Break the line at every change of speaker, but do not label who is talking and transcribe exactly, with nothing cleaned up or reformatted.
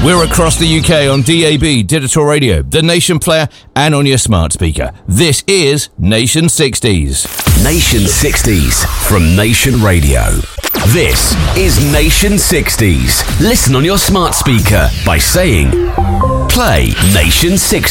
We're across the U K on D A B, Digital Radio, the Nation Player, and on your smart speaker. This is Nation sixties.
Nation sixties from Nation Radio. This is Nation sixties. Listen on your smart speaker by saying, play Nation sixties.